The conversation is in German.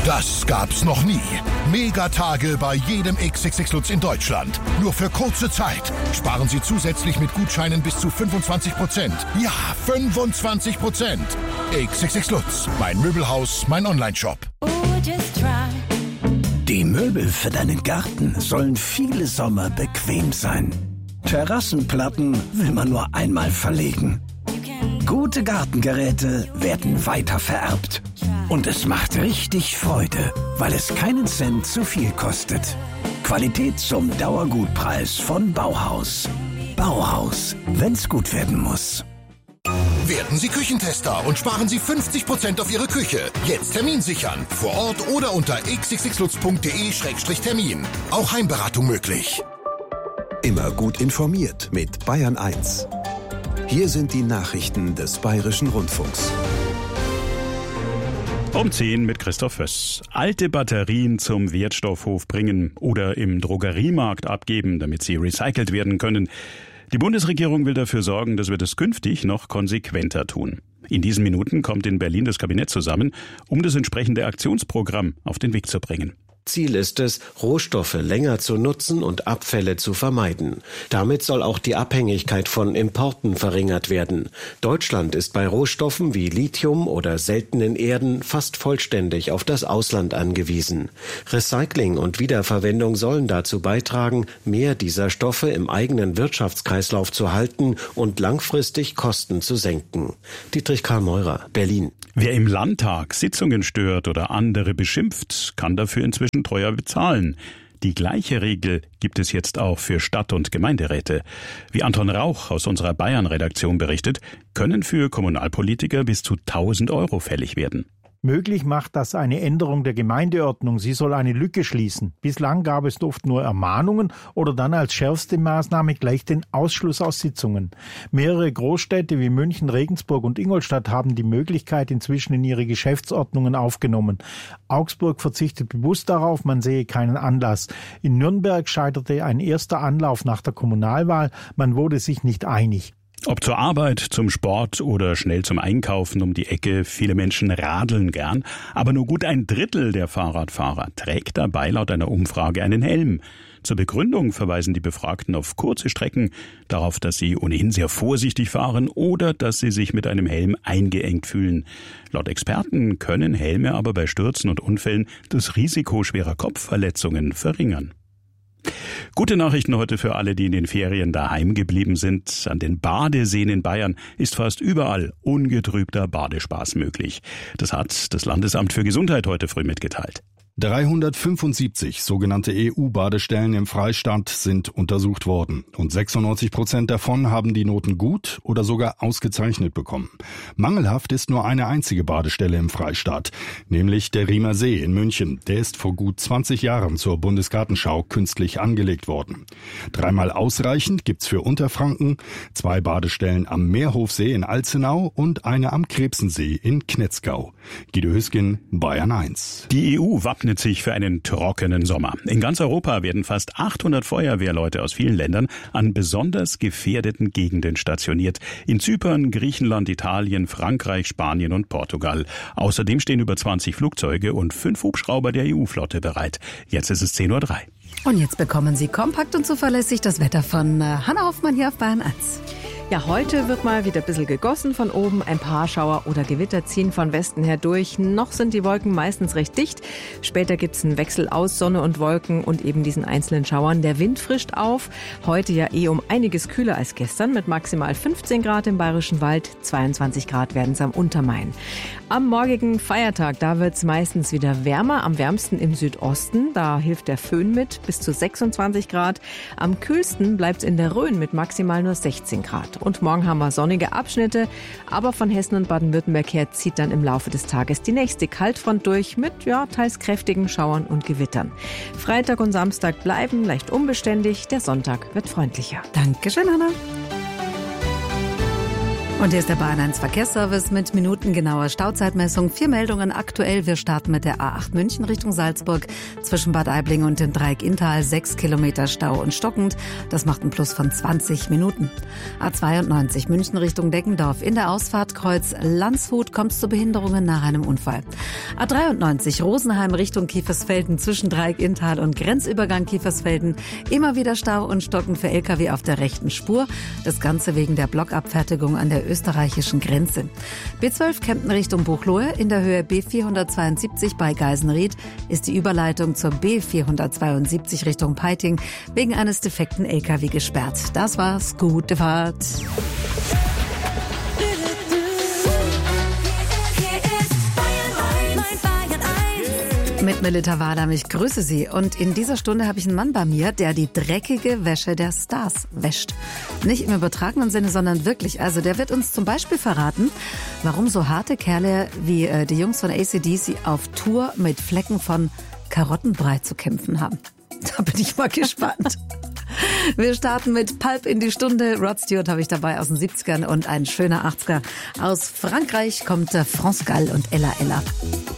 Das gab's noch nie. Megatage bei jedem XXX Lutz in Deutschland. Nur für kurze Zeit. Sparen Sie zusätzlich mit Gutscheinen bis zu 25%. Ja, 25%. XXX Lutz. Mein Möbelhaus, mein Onlineshop. Die Möbel für deinen Garten sollen viele Sommer bequem sein. Terrassenplatten will man nur einmal verlegen. Gute Gartengeräte werden weitervererbt. Und es macht richtig Freude, weil es keinen Cent zu viel kostet. Qualität zum Dauergutpreis von Bauhaus. Bauhaus, wenn's gut werden muss. Werden Sie Küchentester und sparen Sie 50% auf Ihre Küche. Jetzt Termin sichern. Vor Ort oder unter xxxlutz.de/termin. Auch Heimberatung möglich. Immer gut informiert mit Bayern 1. Hier sind die Nachrichten des Bayerischen Rundfunks. Um 10 mit Christoph Föss. Alte Batterien zum Wertstoffhof bringen oder im Drogeriemarkt abgeben, damit sie recycelt werden können. Die Bundesregierung will dafür sorgen, dass wir das künftig noch konsequenter tun. In diesen Minuten kommt in Berlin das Kabinett zusammen, um das entsprechende Aktionsprogramm auf den Weg zu bringen. Ziel ist es, Rohstoffe länger zu nutzen und Abfälle zu vermeiden. Damit soll auch die Abhängigkeit von Importen verringert werden. Deutschland ist bei Rohstoffen wie Lithium oder seltenen Erden fast vollständig auf das Ausland angewiesen. Recycling und Wiederverwendung sollen dazu beitragen, mehr dieser Stoffe im eigenen Wirtschaftskreislauf zu halten und langfristig Kosten zu senken. Dietrich Karl Meurer, Berlin. Wer im Landtag Sitzungen stört oder andere beschimpft, kann dafür inzwischen teuer bezahlen. Die gleiche Regel gibt es jetzt auch für Stadt- und Gemeinderäte. Wie Anton Rauch aus unserer Bayern-Redaktion berichtet, können für Kommunalpolitiker bis zu 1.000 € fällig werden. Möglich macht das eine Änderung der Gemeindeordnung. Sie soll eine Lücke schließen. Bislang gab es oft nur Ermahnungen oder dann als schärfste Maßnahme gleich den Ausschluss aus Sitzungen. Mehrere Großstädte wie München, Regensburg und Ingolstadt haben die Möglichkeit inzwischen in ihre Geschäftsordnungen aufgenommen. Augsburg verzichtet bewusst darauf, man sehe keinen Anlass. In Nürnberg scheiterte ein erster Anlauf nach der Kommunalwahl. Man wurde sich nicht einig. Ob zur Arbeit, zum Sport oder schnell zum Einkaufen um die Ecke, viele Menschen radeln gern, aber nur gut 1/3 der Fahrradfahrer trägt dabei laut einer Umfrage einen Helm. Zur Begründung verweisen die Befragten auf kurze Strecken, darauf, dass sie ohnehin sehr vorsichtig fahren oder dass sie sich mit einem Helm eingeengt fühlen. Laut Experten können Helme aber bei Stürzen und Unfällen das Risiko schwerer Kopfverletzungen verringern. Gute Nachrichten heute für alle, die in den Ferien daheim geblieben sind. An den Badeseen in Bayern ist fast überall ungetrübter Badespaß möglich. Das hat das Landesamt für Gesundheit heute früh mitgeteilt. 375 sogenannte EU-Badestellen im Freistaat sind untersucht worden und 96% davon haben die Noten gut oder sogar ausgezeichnet bekommen. Mangelhaft ist nur eine einzige Badestelle im Freistaat, nämlich der Riemer See in München. Der ist vor gut 20 Jahren zur Bundesgartenschau künstlich angelegt worden. 3-mal ausreichend gibt's für Unterfranken, 2 Badestellen am Meerhofsee in Alzenau und eine am Krebsensee in Knetzgau. Guido Hüskin, Bayern 1. Die EU wappnet sich für einen trockenen Sommer. In ganz Europa werden fast 800 Feuerwehrleute aus vielen Ländern an besonders gefährdeten Gegenden stationiert. In Zypern, Griechenland, Italien, Frankreich, Spanien und Portugal. Außerdem stehen über 20 Flugzeuge und 5 Hubschrauber der EU-Flotte bereit. Jetzt ist es 10:03 Uhr. Und jetzt bekommen Sie kompakt und zuverlässig das Wetter von Hanna Hoffmann hier auf Bayern 1. Ja, heute wird mal wieder ein bisschen gegossen von oben. Ein paar Schauer oder Gewitter ziehen von Westen her durch. Noch sind die Wolken meistens recht dicht. Später gibt's einen Wechsel aus Sonne und Wolken und eben diesen einzelnen Schauern. Der Wind frischt auf. Heute ja um einiges kühler als gestern mit maximal 15 Grad im Bayerischen Wald. 22 Grad werden es am Untermain. Am morgigen Feiertag, da wird's meistens wieder wärmer. Am wärmsten im Südosten. Da hilft der Föhn mit, bis zu 26 Grad. Am kühlsten bleibt's in der Rhön mit maximal nur 16 Grad. Und morgen haben wir sonnige Abschnitte, aber von Hessen und Baden-Württemberg her zieht dann im Laufe des Tages die nächste Kaltfront durch mit teils kräftigen Schauern und Gewittern. Freitag und Samstag bleiben leicht unbeständig, der Sonntag wird freundlicher. Dankeschön, Anna. Und hier ist der Bayern 1 Verkehrsservice mit minutengenauer Stauzeitmessung. 4 Meldungen aktuell. Wir starten mit der A8 München Richtung Salzburg. Zwischen Bad Aibling und dem Dreieck Inntal 6 Kilometer Stau und stockend. Das macht einen Plus von 20 Minuten. A92 München Richtung Deggendorf. In der Ausfahrt Kreuz Landshut kommt es zu Behinderungen nach einem Unfall. A93 Rosenheim Richtung Kiefersfelden zwischen Dreieck Inntal und Grenzübergang Kiefersfelden. Immer wieder Stau und stockend für Lkw auf der rechten Spur. Das Ganze wegen der Blockabfertigung an der österreichischen Grenze. B12 Kempten Richtung Buchloe. In der Höhe B472 bei Geisenried ist die Überleitung zur B472 Richtung Peiting wegen eines defekten Lkw gesperrt. Das war's. Gute Fahrt. Mit Melita Wadam, ich grüße Sie. Und in dieser Stunde habe ich einen Mann bei mir, der die dreckige Wäsche der Stars wäscht. Nicht im übertragenen Sinne, sondern wirklich. Also der wird uns zum Beispiel verraten, warum so harte Kerle wie die Jungs von AC/DC auf Tour mit Flecken von Karottenbrei zu kämpfen haben. Da bin ich mal gespannt. Wir starten mit Pulp in die Stunde. Rod Stewart habe ich dabei aus den 70ern und ein schöner 80er. Aus Frankreich kommt France Gall und Ella Ella.